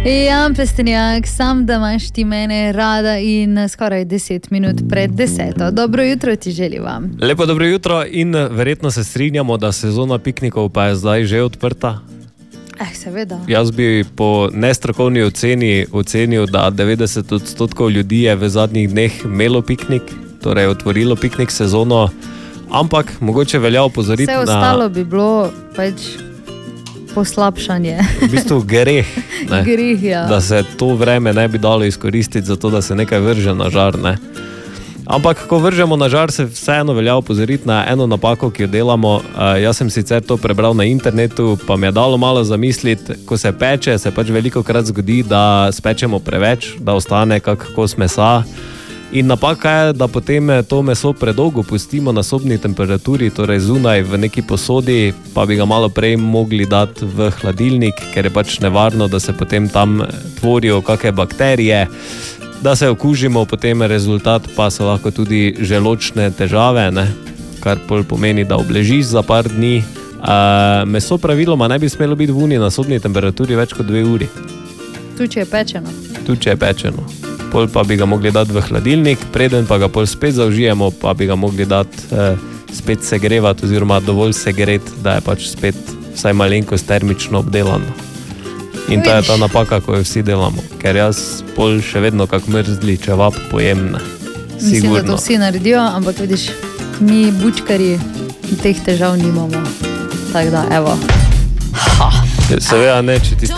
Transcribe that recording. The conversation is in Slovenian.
Jan Plestenjak, sam da imaš ti mene rada in skoraj 10 minut pred 10. Dobro jutro ti želim. Lepo dobro jutro in verjetno se strinjamo, da sezona piknikov pa je zdaj že odprta. Seveda. Jaz bi po nestrokovni oceni ocenil, da 90% ljudi je v zadnjih dneh imelo piknik, torej otvorilo piknik sezono, ampak mogoče velja opozoriti na... Vse ostalo bi bilo pač poslabšanje. V bistvu greh, Greh, ja. Da se to vreme ne bi dalo izkoristiti za to, da se nekaj vrže na žar, ne. Ampak, ko vržemo na žar, se vseeno velja opozoriti na eno napako, ki jo delamo. Jaz sem sicer to prebral na internetu, pa mi je dalo malo zamisliti. Ko se peče, se pač velikokrat zgodi, da spečemo preveč, da ostane kak kos mesa. In napaka je, da potem to meso predolgo pustimo na sobni temperaturi, torej zunaj v neki posodi, pa bi ga malo prej mogli dati v hladilnik, ker je pač nevarno, da se potem tam tvorijo kakšne bakterije, da se okužimo, potem rezultat pa so lahko tudi želočne težave, ne? Kar pomeni, da obležiš za par dni. Meso praviloma ne bi smelo biti v uni na sobni temperaturi več kot 2 uri. Tu, če je pečeno. Tu, če je pečeno. Pol pa bi ga mogli dati v hladilnik, preden pa ga pol spet zaužijemo, pa bi ga mogli dati spet segrevati oziroma dovolj segret, da je pač spet vsaj malenkost termično obdelano. In to je ta napaka, ko jo vsi delamo, ker jaz pol še vedno kak mrzli čevap pojem, ne. Mislim, da to vsi naredijo, ampak vidiš, mi bučkarji teh težav nimamo. Tako da, evo. Seveda ne, če ti